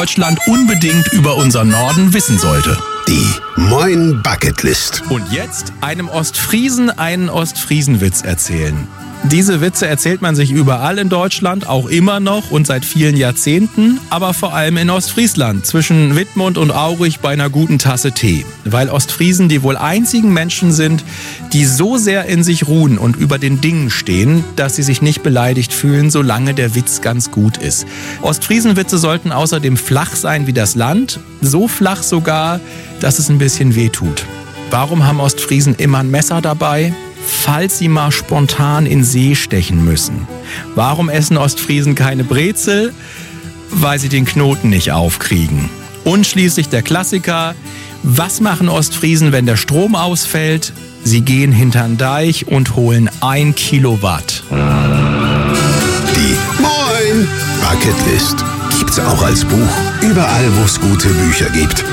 Deutschland unbedingt über unseren Norden wissen sollte. Die Moin Bucketlist. Und jetzt einem Ostfriesen einen Ostfriesenwitz erzählen. Diese Witze erzählt man sich überall in Deutschland, auch immer noch und seit vielen Jahrzehnten, aber vor allem in Ostfriesland, zwischen Wittmund und Aurich bei einer guten Tasse Tee. Weil Ostfriesen die wohl einzigen Menschen sind, die so sehr in sich ruhen und über den Dingen stehen, dass sie sich nicht beleidigt fühlen, solange der Witz ganz gut ist. Ostfriesenwitze sollten außerdem flach sein wie das Land, so flach sogar, dass es ein bisschen wehtut. Warum haben Ostfriesen immer ein Messer dabei? Falls sie mal spontan in See stechen müssen. Warum essen Ostfriesen keine Brezel? Weil sie den Knoten nicht aufkriegen. Und schließlich der Klassiker: Was machen Ostfriesen, wenn der Strom ausfällt? Sie gehen hintern Deich und holen 1 Kilowatt. Die Moin Bucketlist gibt's auch als Buch, überall wo es gute Bücher gibt.